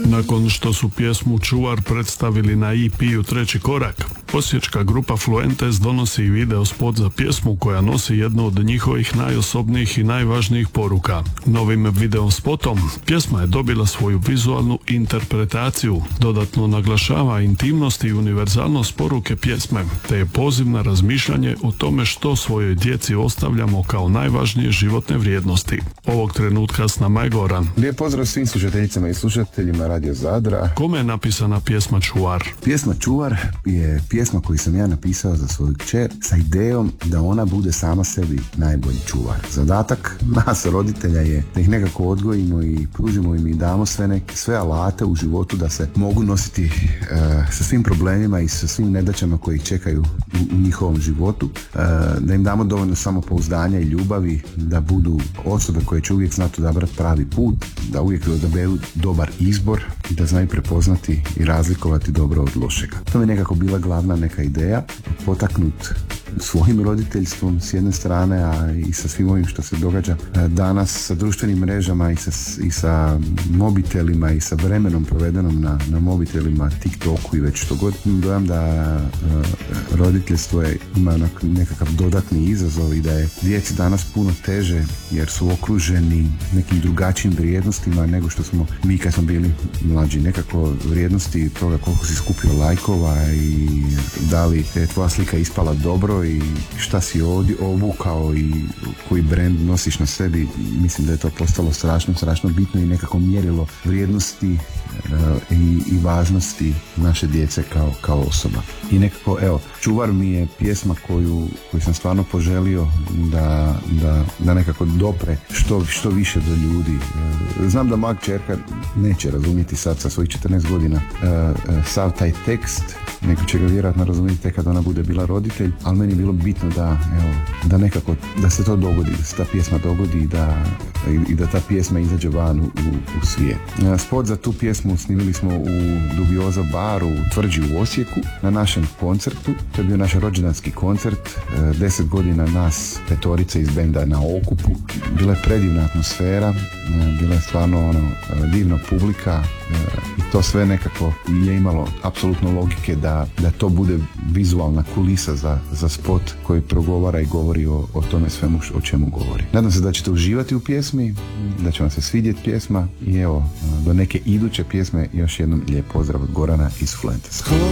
Nakon što su pjesmu Čuvar predstavili na EP-u Treći korak, osječka grupa Fluentes donosi video spot za pjesmu koja nosi jednu od njihovih najosobnijih i najvažnijih poruka. Novim video spotom pjesma je dobila svoju vizualnu interpretaciju, dodatno naglašava intimnost i univerzalnost poruke pjesme, te je poziv na razmišljanje o tome što svojoj djeci ostavljamo kao najvažnije životne vrijednosti. Ovog trenutka s nama je Goran. Lijep pozdrav svim slušateljicama i slušateljima Radio Zadra. Kome je napisana pjesma Čuvar? Pjesma Čuvar je pjesma koju sam ja napisao za svoju kćer sa idejom da ona bude sama sebi najbolji čuvar. Zadatak nas roditelja je da ih nekako odgojimo i pružimo im i damo sve alate u životu da se mogu nositi sa svim problemima i sa svim nedaćama koji ih čekaju u njihovom životu, da im damo dovoljno samopouzdanja i ljubavi, da budu osobe koje će uvijek znati odabrati pravi put, da uvijek odaberu dobar izbor i da znaju prepoznati i razlikovati dobro od lošega. To mi je nekako bila glavna neka ideja, potaknut svojim roditeljstvom s jedne strane, a i sa svim ovim što se događa danas sa društvenim mrežama i sa mobitelima i sa vremenom provedenom na mobitelima, TikToku i već što god. Dojam da roditeljstvo ima nekakav dodatni izazov i da je djeci danas puno teže jer su okruženi nekim drugačijim vrijednostima nego što smo mi kad smo bili mlađi. Nekako vrijednosti toga koliko si skupio lajkova i da li je tvoja slika ispala dobro i šta si ovdje obukao i koji brand nosiš na sebi. Mislim da je to postalo strašno bitno i nekako mjerilo vrijednosti i važnosti naše djece kao osoba. I nekako, evo, Čuvar mi je pjesma koju sam stvarno poželio da nekako dopre što više do ljudi. Znam da moja kćerka neće razumjeti sad sa svojih 14 godina sav taj tekst, neko će ga vjerojatno razumjeti tek kad ona bude bila roditelj, ali meni je bilo bitno da nekako, da se to dogodi, da se ta pjesma dogodi i da ta pjesma izađe van u svijet. Spot za tu pjesmu snimili smo u Dubioza baru u Tvrđi u Osijeku na našem koncertu. To je bio naš rođendanski koncert, 10 godina nas petorice iz benda na okupu. Bila je predivna atmosfera, bila je stvarno divna publika i to sve nekako je imalo apsolutno logike da to bude vizualna kulisa za spot koji progovara i govori o tome svemu o čemu govori. Nadam se da ćete uživati u pjesmi, da će vam se svidjeti pjesma i evo, do neke iduće pjesme još jednom lijep pozdrav od Gorana iz Fluentes.